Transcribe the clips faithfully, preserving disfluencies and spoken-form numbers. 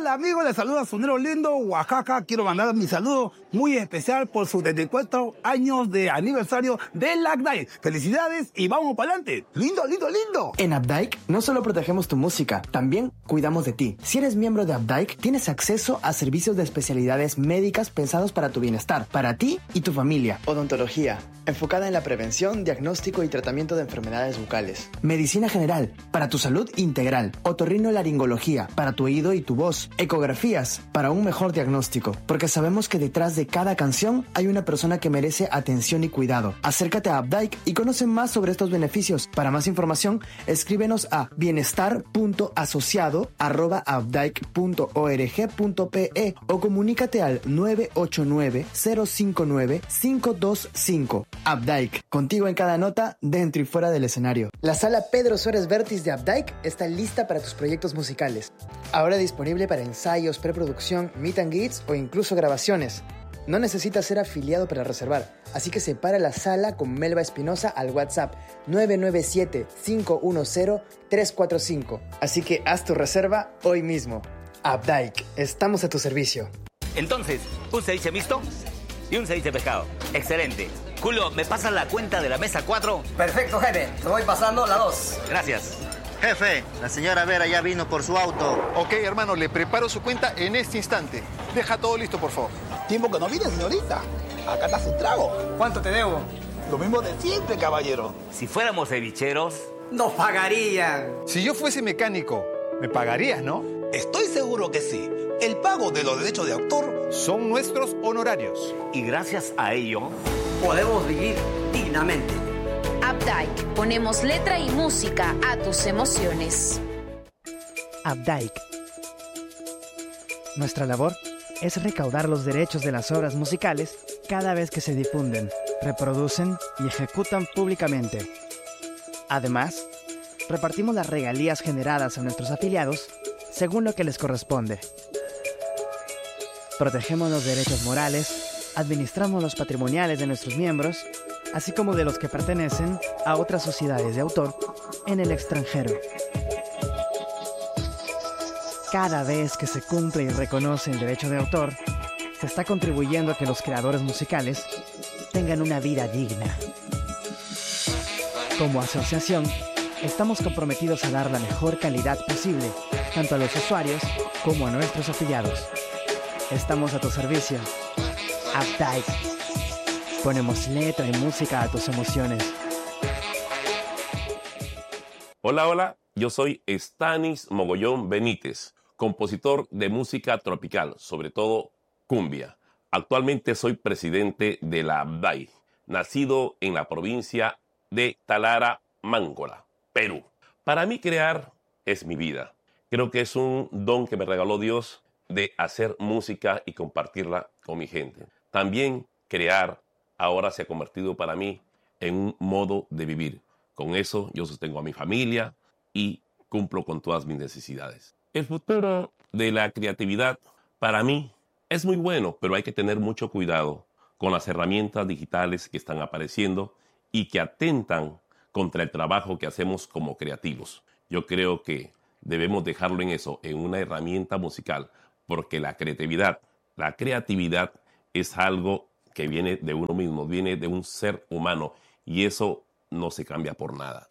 Hola amigos, les saluda Sonero Lindo, Oaxaca. Quiero mandar mi saludo muy especial por sus setenta y cuatro años de aniversario del Updike. Felicidades y vamos para adelante. Lindo, lindo, lindo. En Updike no solo protegemos tu música, también cuidamos de ti. Si eres miembro de Updike, tienes acceso a servicios de especialidades médicas pensados para tu bienestar, para ti y tu familia. Odontología, enfocada en la prevención, diagnóstico y tratamiento de enfermedades bucales. Medicina general, para tu salud integral. Otorrinolaringología, para tu oído y tu voz. Ecografías, para un mejor diagnóstico. Porque sabemos que detrás de cada canción hay una persona que merece atención y cuidado. Acércate a Updike y conoce más sobre estos beneficios. Para más información, escríbenos a bienestar punto asociado arroba updike punto org punto pe o comunícate al nueve ocho nueve, cero cinco nueve, cinco dos cinco. Updike, contigo en cada nota, dentro y fuera del escenario. La sala Pedro Suárez Vértiz de Updike está lista para tus proyectos musicales. Ahora disponible para ensayos, preproducción, meet and greets o incluso grabaciones. No necesitas ser afiliado para reservar, así que separa la sala con Melba Espinosa al WhatsApp nueve nueve siete, cinco uno cero, tres cuatro cinco. Así que haz tu reserva hoy mismo. Updike, estamos a tu servicio. Entonces, un ceviche mixto y un ceviche pescado. Excelente. Julio, ¿me pasas la cuenta de la mesa cuatro? Perfecto, jefe. Te voy pasando la dos. Gracias. Jefe, la señora Vera ya vino por su auto. Ok, hermano, le preparo su cuenta en este instante. Deja todo listo, por favor. Tiempo que no viene, señorita. Acá está su trago. ¿Cuánto te debo? Lo mismo de siempre, caballero. Si fuéramos cevicheros... Nos pagarían. Si yo fuese mecánico, me pagarías, ¿no? Estoy seguro que sí. El pago de los derechos de autor son nuestros honorarios. Y gracias a ello... podemos vivir dignamente. Updike, ponemos letra y música a tus emociones. Updike. Nuestra labor es recaudar los derechos de las obras musicales cada vez que se difunden, reproducen y ejecutan públicamente. Además, repartimos las regalías generadas a nuestros afiliados según lo que les corresponde. Protegemos los derechos morales, administramos los patrimoniales de nuestros miembros, así como de los que pertenecen a otras sociedades de autor en el extranjero. Cada vez que se cumple y reconoce el derecho de autor, se está contribuyendo a que los creadores musicales tengan una vida digna. Como asociación, estamos comprometidos a dar la mejor calidad posible, tanto a los usuarios como a nuestros afiliados. Estamos a tu servicio. Updike. Ponemos letra y música a tus emociones. Hola, hola. Yo soy Stanis Mogollón Benítez, compositor de música tropical, sobre todo cumbia. Actualmente soy presidente de la Updike, nacido en la provincia de Talara, Mángola, Perú. Para mí crear es mi vida. Creo que es un don que me regaló Dios de hacer música y compartirla con mi gente. También crear ahora se ha convertido para mí en un modo de vivir. Con eso yo sostengo a mi familia y cumplo con todas mis necesidades. El futuro de la creatividad para mí es muy bueno, pero hay que tener mucho cuidado con las herramientas digitales que están apareciendo y que atentan contra el trabajo que hacemos como creativos. Yo creo que debemos dejarlo en eso, en una herramienta musical, porque la creatividad, la creatividad es algo que viene de uno mismo, viene de un ser humano y eso no se cambia por nada.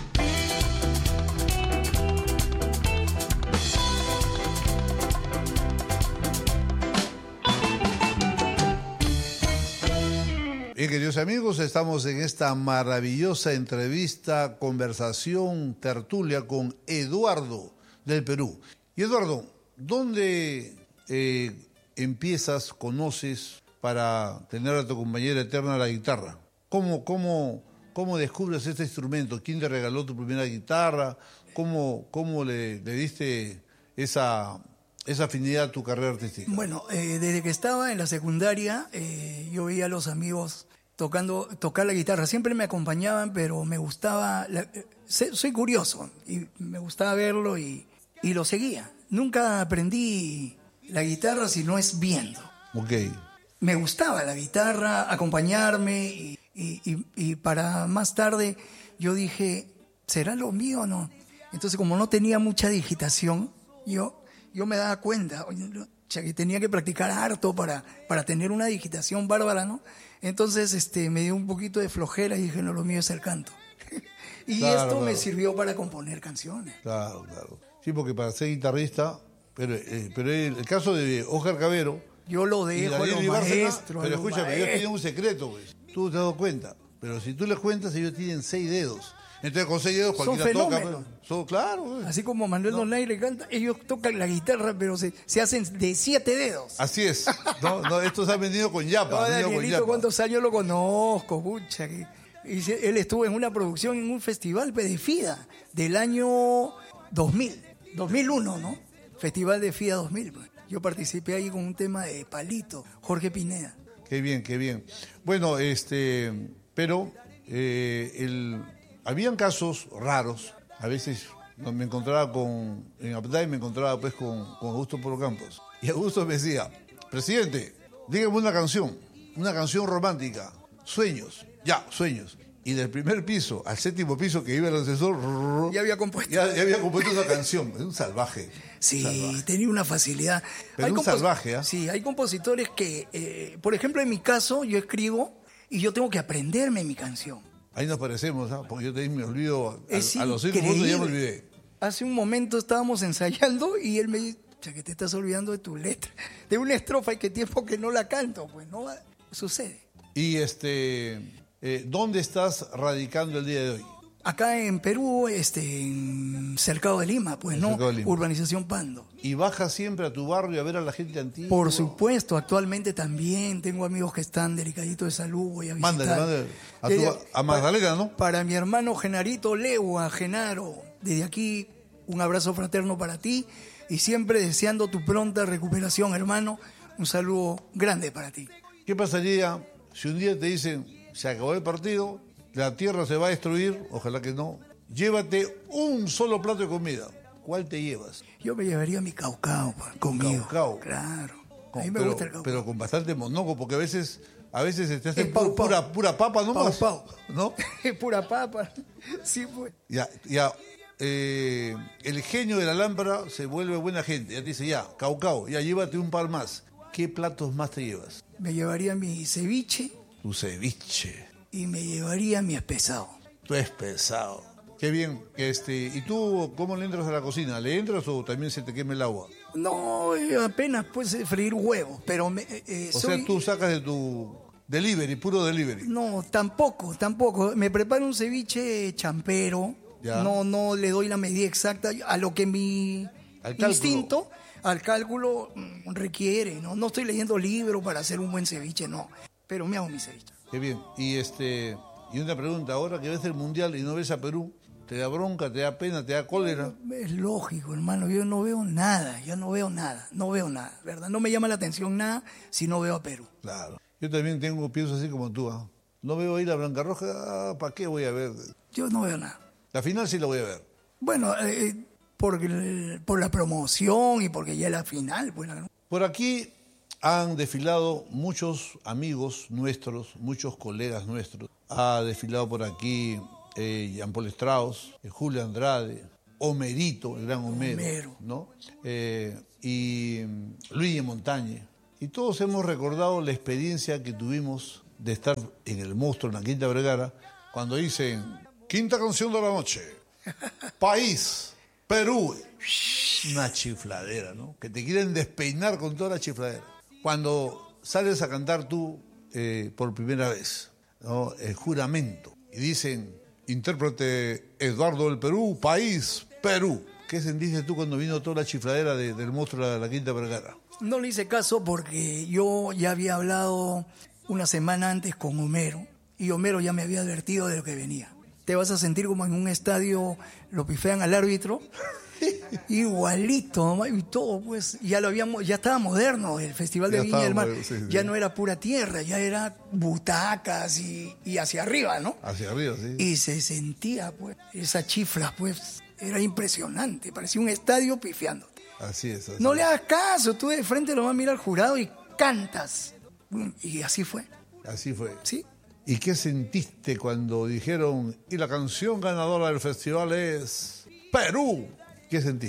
Bien, queridos amigos, estamos en esta maravillosa entrevista, conversación, tertulia con Eduardo del Perú. Y Eduardo, ¿dónde eh, empiezas, conoces para tener a tu compañera eterna la guitarra? ¿Cómo, cómo, cómo descubres este instrumento? ¿Quién te regaló tu primera guitarra? ¿Cómo, cómo le, le diste esa, esa afinidad a tu carrera artística? Bueno, eh, desde que estaba en la secundaria, eh, yo veía a los amigos tocando, tocar la guitarra. Siempre me acompañaban, pero me gustaba... La, eh, soy curioso y me gustaba verlo y, y lo seguía. Nunca aprendí la guitarra si no es viendo. Ok. Me gustaba la guitarra, acompañarme y, y, y, y para más tarde yo dije, ¿será lo mío o no? Entonces, como no tenía mucha digitación, yo yo me daba cuenta, oye, o sea, que tenía que practicar harto para, para tener una digitación bárbara, ¿no? Entonces este, me dio un poquito de flojera y dije, no, lo mío es el canto. y Claro, esto claro. me sirvió para componer canciones. Claro, claro. Sí, porque para ser guitarrista, pero, eh, pero el, el caso de Oscar Cabero... Yo lo y dejo a Daniel los Ibárcena, maestros. a Pero los escúchame, ellos maestros. tienen un secreto, pues. Tú te has dado cuenta. Pero si tú les cuentas, ellos tienen seis dedos. Entonces con seis dedos Son cualquiera toca. fenómenos. Pues. Son, claro. Pues. Así como Manuel Donaire canta, ellos tocan la guitarra, pero se, se hacen de siete dedos. Así es. No, no, estos han venido con yapa. No, han venido con Danielito, yapa. ¿cuántos años lo conozco? Pucha, que- y se- él estuvo en una producción en un festival de FIDA del año dos mil, dos mil uno, ¿no? Festival de FIDA dos mil. Pues. Yo participé ahí con un tema de Palito, Jorge Pineda. Qué bien, qué bien. Bueno, este, pero eh, el, habían casos raros. A veces no, me encontraba con, en Abday me encontraba pues con, con Augusto Polo Campos. Y Augusto me decía, presidente, dígame una canción, una canción romántica, sueños, ya, sueños. Y del primer piso al séptimo piso que iba el ascensor, Ya había compuesto. ya, ya había compuesto una canción. Es un salvaje. Sí, salvaje. tenía una facilidad. Pero un compos- salvaje, ¿ah? Sí, hay compositores que, eh, por ejemplo, en mi caso, yo escribo y yo tengo que aprenderme mi canción. Ahí nos parecemos, ¿ah? Porque yo también me olvido, a, Es a los cinco minutos ya me increíble. olvidé. Hace un momento estábamos ensayando y él me dice, "Cha, que te estás olvidando de tu letra, de una estrofa y qué tiempo que no la canto". Pues no va- sucede. Y este, eh, ¿dónde estás radicando el día de hoy? Acá en Perú, este, en Cercado de Lima, pues En no, Cercado de Lima. urbanización Pando. ¿Y bajas siempre a tu barrio a ver a la gente antigua? Por supuesto, actualmente también tengo amigos que están delicaditos de salud, voy a visitar. Mándale, mándale. A, Y tu- ella- a Magdalena, ¿no? Para mi hermano Genarito Legua, Genaro, desde aquí un abrazo fraterno para ti y siempre deseando tu pronta recuperación, hermano. Un saludo grande para ti. ¿Qué pasaría si un día te dicen, se acabó el partido, la tierra se va a destruir, ojalá que no, llévate un solo plato de comida? ¿Cuál te llevas? Yo me llevaría mi caucao pa, conmigo. Caucao. Claro. A Con- mí me pero, gusta el caucao. pero con bastante monoco, porque a veces, a veces se te hace Es pau, pau. pura, pura papa nomás. Pau, ¿No? Es pura papa. Sí, pues. Ya, ya. eh, el genio de la lámpara se vuelve buena gente. Ya te dice, ya, caucao, ya llévate un par más. ¿Qué platos más te llevas? Me llevaría mi ceviche Tu ceviche. y me llevaría mi espesado. Tú es pesado. Qué bien. Este, ¿y tú cómo le entras a la cocina? ¿Le entras o también se te quema el agua? No, eh, apenas pues eh, freír huevos, pero me, eh, eh, O soy... sea, tú sacas de tu delivery, puro delivery. No, tampoco, tampoco. Me preparo un ceviche champero. Ya. No, no le doy la medida exacta a lo que mi Al cálculo. instinto, al cálculo mm, requiere. ¿no? No estoy leyendo libros para hacer un buen ceviche, no. Pero me hago mi ceviche. Qué bien. Y este, y una pregunta, ahora que ves el mundial y no ves a Perú, ¿te da bronca, te da pena, te da cólera? Es lógico, hermano. Yo no veo nada, yo no veo nada, no veo nada, ¿verdad? No me llama la atención nada si no veo a Perú. Claro. Yo también tengo, pienso así como tú. ¿ah? No veo ahí la Blanca Roja, ¿para qué voy a ver? Yo no veo nada. La final sí la voy a ver. Bueno, eh, por, el- por la promoción y porque ya es la final, pues. ¿no? Por aquí han desfilado muchos amigos nuestros, muchos colegas nuestros. Ha desfilado por aquí eh, Jean Paul Strauss, eh, Julio Andrade, Homerito, el gran Homero, Homero. ¿no? Eh, y mm, Luigi Montañe. Y todos hemos recordado la experiencia que tuvimos de estar en el Monstruo, en la Quinta Vergara, cuando dicen, quinta canción de la noche, país, Perú. Una chifladera, ¿no? Que te quieren despeinar con toda la chifladera. Cuando sales a cantar tú eh, por primera vez, ¿no? El juramento, y dicen, intérprete Eduardo del Perú, país, Perú. ¿Qué sentiste tú cuando vino toda la chifladera de- del Monstruo de la Quinta Vergara? No le hice caso porque yo ya había hablado una semana antes con Homero y Homero ya me había advertido de lo que venía. Te vas a sentir como en un estadio, lo pifean al árbitro, igualito, ¿no? Y todo, pues, ya lo habíamos, ya estaba moderno el Festival de Ya Viña del estaba Mar, moderno, sí, sí. ya no era pura tierra, ya era butacas y, y hacia arriba, ¿no? Hacia arriba, sí. Y se sentía, pues, esa chifla, pues, era impresionante, parecía un estadio pifiando. Así es. Así No es. le hagas caso, tú de frente lo vas a mirar al jurado y cantas. Y así fue. Así fue. Sí. ¿Y qué sentiste cuando dijeron, y la canción ganadora del festival es Perú? ¿Qué sentiste?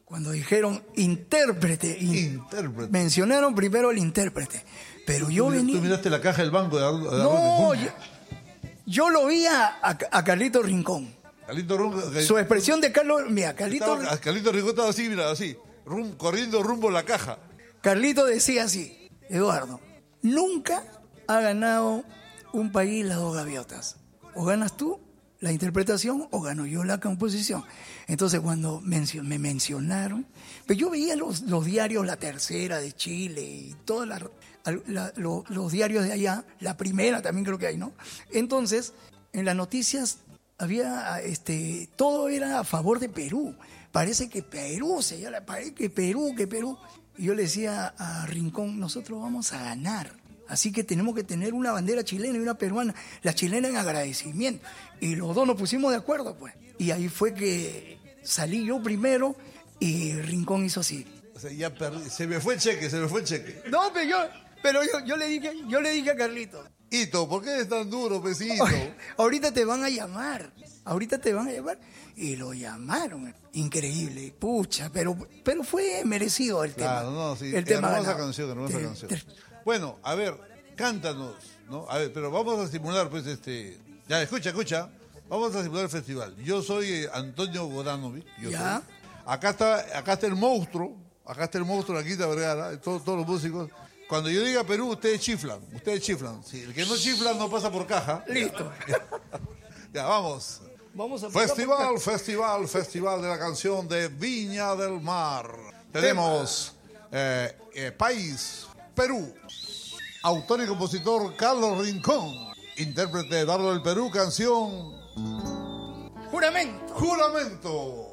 Cuando dijeron intérprete, in- Intérprete. mencionaron primero el intérprete. Pero yo ¿Tú, venía... tú miraste la caja del banco de Ar- de No, Arroyo? yo, yo lo vi a, a, a Carlito Rincón. Carlito Rum- que- Su expresión de Carlos... Mira, Carlito, estaba- Carlito Rincón estaba así, mira, así, rum- corriendo rumbo a la caja. Carlito decía así, Eduardo, nunca ha ganado un país las dos gaviotas. O ganas tú la interpretación o gano yo la composición. Entonces cuando mencio- me mencionaron, pues yo veía los, los diarios La Tercera de Chile y todos la, la- lo- los diarios de allá, La Primera también creo que hay, ¿no? Entonces, en las noticias había, este, todo era a favor de Perú. Parece que Perú, se llama, parece que Perú, que Perú. Y yo le decía a Rincón, nosotros vamos a ganar. Así que tenemos que tener una bandera chilena y una peruana. La chilena en agradecimiento. Y los dos nos pusimos de acuerdo, pues. Y ahí fue que salí yo primero y Rincón hizo así. O sea, ya perdí, se me fue el cheque, se me fue el cheque. No, pero yo, pero yo, yo le dije, yo le dije a Carlito. Hito, ¿por qué eres tan duro, pesito? Ahorita te van a llamar. Ahorita te van a llamar. Y lo llamaron. Increíble. Pucha, pero, pero fue merecido el tema. Claro, no, sí. El tema hermosa ganado. canción, hermosa Te- canción. te- Bueno, a ver, cántanos, ¿no? A ver, pero vamos a simular, pues, este... Ya, escucha, escucha. Vamos a simular el festival. Yo soy eh, Antonio Godanovic. Yo Ya. soy. Acá está, acá está el monstruo. Acá está el monstruo, la Quinta Vergara, todos, todos los músicos. Cuando yo diga Perú, ustedes chiflan. Ustedes chiflan. Sí, el que no chifla no pasa por caja. Listo. Ya, vamos. Vamos a Festival, festival, festival de la canción de Viña del Mar. Tenemos eh, eh, país, Perú. Autor y compositor Carlos Rincón. Intérprete Eduardo del Perú, canción Juramento. Juramento.